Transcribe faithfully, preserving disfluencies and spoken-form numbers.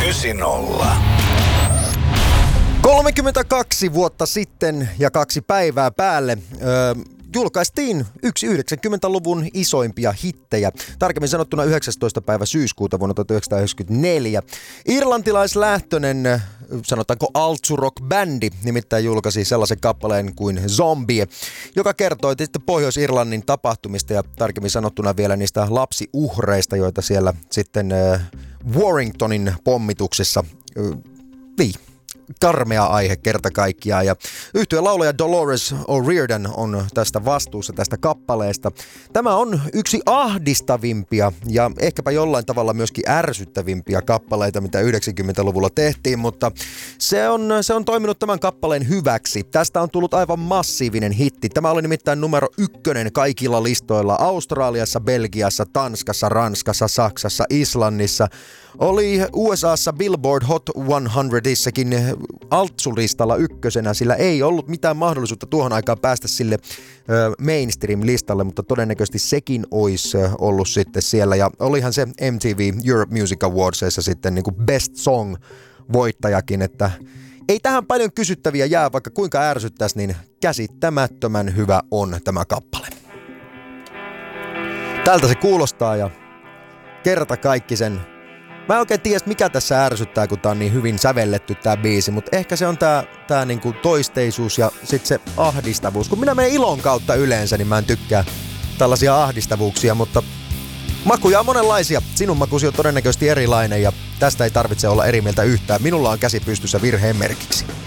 yhdeksänkymmentä. kolmekymmentäkaksi vuotta sitten ja kaksi päivää päälle öö, julkaistiin yksi yhdeksänkymmentäluvun isoimpia hittejä. Tarkemmin sanottuna yhdeksästoista päivä syyskuuta vuonna tuhatyhdeksänsataayhdeksänkymmentäneljä. Irlantilaislähtöinen, sanotaanko altsu-rock-bändi, nimittäin julkaisi sellaisen kappaleen kuin Zombie, joka kertoi sitten Pohjois-Irlannin tapahtumista ja tarkemmin sanottuna vielä niistä lapsiuhreista, joita siellä sitten äh, Warringtonin pommituksessa äh, niin. Karmea aihe kerta kaikkiaan ja yhtyeen laulaja Dolores O'Riordan on tästä vastuussa tästä kappaleesta. Tämä on yksi ahdistavimpia ja ehkäpä jollain tavalla myöskin ärsyttävimpiä kappaleita, mitä yhdeksänkymmentäluvulla tehtiin, mutta se on, se on toiminut tämän kappaleen hyväksi. Tästä on tullut aivan massiivinen hitti. Tämä oli nimittäin numero ykkönen kaikilla listoilla Australiassa, Belgiassa, Tanskassa, Ranskassa, Saksassa, Islannissa. Oli U S A:ssa Billboard Hot sataissakin altsulistalla ykkösenä, sillä ei ollut mitään mahdollisuutta tuohon aikaan päästä sille ö, mainstream-listalle, mutta todennäköisesti sekin olisi ollut sitten siellä. Ja olihan se M T V Europe Music Awardsissa sitten niin kuin Best Song voittajakin, että ei tähän paljon kysyttäviä jää, vaikka kuinka ärsyttäisi, niin käsittämättömän hyvä on tämä kappale. Tältä se kuulostaa ja kerta kaikki sen. Mä en oikein tiedä, mikä tässä ärsyttää, kun tää on niin hyvin sävelletty tää biisi, mutta ehkä se on tää, tää niinku toisteisuus ja sit se ahdistavuus. Kun minä menen ilon kautta yleensä, niin mä en tykkää tällaisia ahdistavuuksia, mutta makuja on monenlaisia. Sinun makusi on todennäköisesti erilainen ja tästä ei tarvitse olla eri mieltä yhtään. Minulla on käsi pystyssä virheen merkiksi.